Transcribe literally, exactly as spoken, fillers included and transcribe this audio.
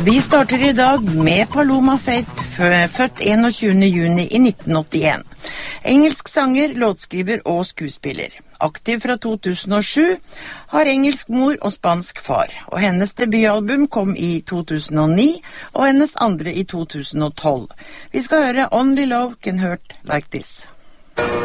Vi starter i dag med Paloma Faith, født enogtjuende juni i nitten åttien. Engelsk sanger, låtskriver og skuespiller. Aktiv fra to tusen og sju, har engelsk mor og spansk far. Og hennes debutalbum kom i to tusen og ni, og hennes andre i to tusen og tolv. Vi skal høre Only Love Can Hurt Like This.